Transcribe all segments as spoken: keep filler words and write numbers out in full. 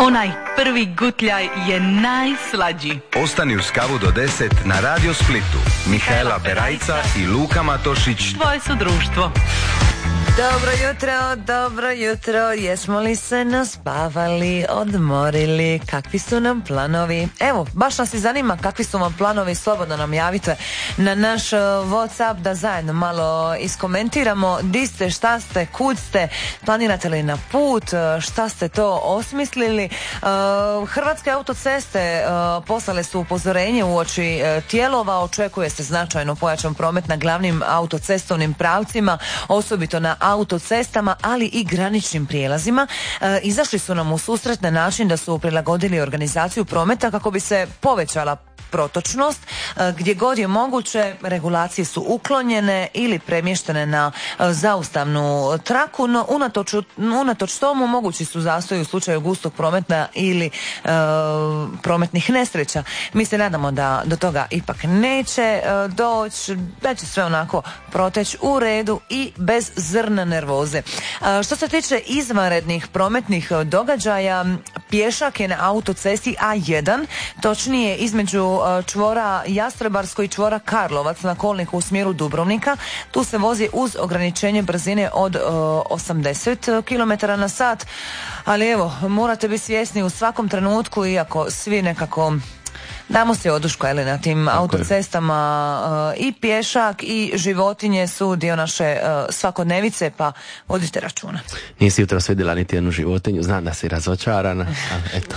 Onaj prvi gutljaj je najslađi. Ostani uz kavu do deset na Radio Splitu. Mihaela Berajca i Luka Matošić. Tvoje su društvo. Dobro jutro, dobro jutro, jesmo li se naspavali, odmorili, kakvi su nam planovi? Evo, baš nas i zanima kakvi su vam planovi, slobodno nam javite na naš WhatsApp da zajedno malo iskomentiramo di ste, šta ste, kud ste, planirate li na put, šta ste to osmislili. Hrvatske autoceste poslale su upozorenje uoči tijelova, očekuje se značajno pojačan promet na glavnim autocestovnim pravcima, osobito na autocestama, ali i graničnim prijelazima. E, izašli su nam u susret na način da su prilagodili organizaciju prometa kako bi se povećala protočnost, e, gdje god je moguće regulacije su uklonjene ili premještene na e, zaustavnu traku, no unatoč, unatoč tomu mogući su zastoji u slučaju gustog prometa ili e, prometnih nesreća. Mi se nadamo da do toga ipak neće e, doći, da će sve onako proteći u redu i bez zrna nervoze. E, što se tiče izvanrednih prometnih događaja, pješak je na autocesti A jedan, točnije između čvora Jastrebarsko i čvora Karlovac na kolniku u smjeru Dubrovnika. Tu se vozi uz ograničenje brzine od uh, osamdeset kilometara na sat, ali evo, morate biti svjesni u svakom trenutku, iako svi nekako damo se oduško, ali na tim Tako autocestama uh, i pješak i životinje su dio naše uh, svakodnevice, pa vodite računa. Nisi jutros vidjela niti jednu životinju, znam da si razočarana. Eto.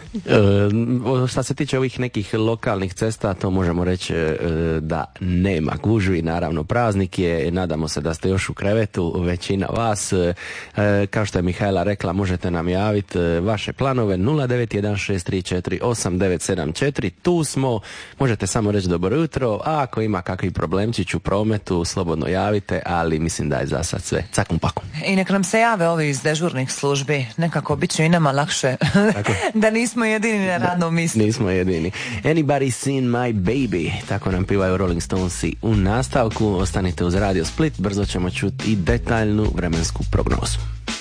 Uh, šta se tiče ovih nekih lokalnih cesta, to možemo reći uh, da nema gužvi, naravno praznik je, nadamo se da ste još u krevetu, većina vas. Uh, kao što je Mihaela rekla, možete nam javiti uh, vaše planove nula devet jedan šest tri četiri osam devet sedam četiri. Tu smo, možete samo reći dobro jutro, a ako ima kakvi problemčić u prometu, slobodno javite, ali mislim da je za sad sve cakum pakum. I nek nam se jave ovi iz dežurnih službi, nekako bit će i nama lakše da nismo jedini na radnom mjestu. Nismo jedini. Anybody seen my baby, tako nam pivaju Rolling Stonesi u nastavku. Ostanite uz Radio Split, brzo ćemo čuti i detaljnu vremensku prognozu.